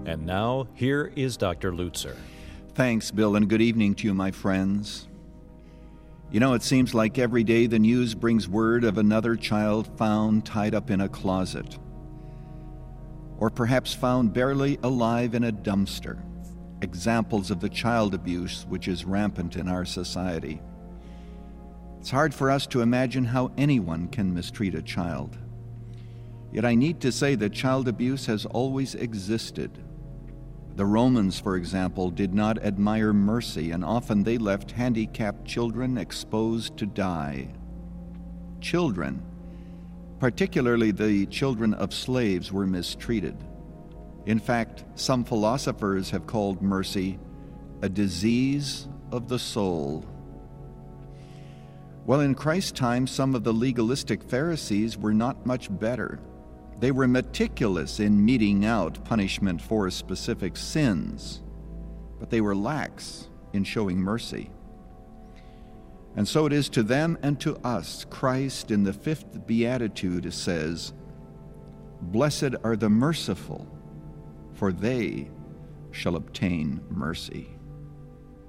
And now, here is Dr. Lutzer. Thanks, Bill, and good evening to you, my friends. You know, it seems like every day the news brings word of another child found tied up in a closet, or perhaps found barely alive in a dumpster. Examples of the child abuse which is rampant in our society. It's hard for us to imagine how anyone can mistreat a child. Yet I need to say that child abuse has always existed. The Romans, for example, did not admire mercy, and often they left handicapped children exposed to die. Children, particularly the children of slaves, were mistreated. In fact, some philosophers have called mercy a disease of the soul. Well, in Christ's time, some of the legalistic Pharisees were not much better. They were meticulous in meting out punishment for specific sins, but they were lax in showing mercy. And so it is to them and to us. Christ, in the fifth beatitude, says, "Blessed are the merciful, for they shall obtain mercy."